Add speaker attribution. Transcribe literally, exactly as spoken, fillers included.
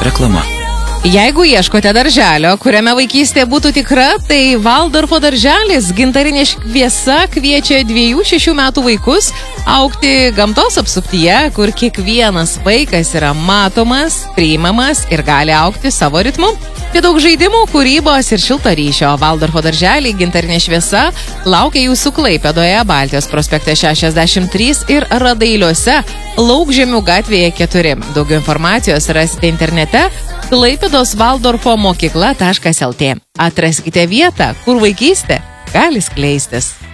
Speaker 1: Reklama.
Speaker 2: Jeigu ieškote darželio, kuriame vaikystė būtų tikra, tai Valdorfo darželis Gintarinė šviesa kviečia dviejų šešių metų vaikus augti gamtos apsuptyje, kur kiekvienas vaikas yra matomas, priimamas ir gali augti savo ritmu. Prie daug žaidimų, kūrybos ir šilto ryšio Valdorfo darželį Gintarinė šviesa laukia jūsų Klaipėdoje, Baltijos prospekte šešiasdešimt trys ir Radailiuose, Laukžemių gatvėje keturi. Daugiau informacijos rasite internete Klaipėdos Valdorfo mokykla taškas lt. Atraskite vietą, kur vaikystė gali skleistis.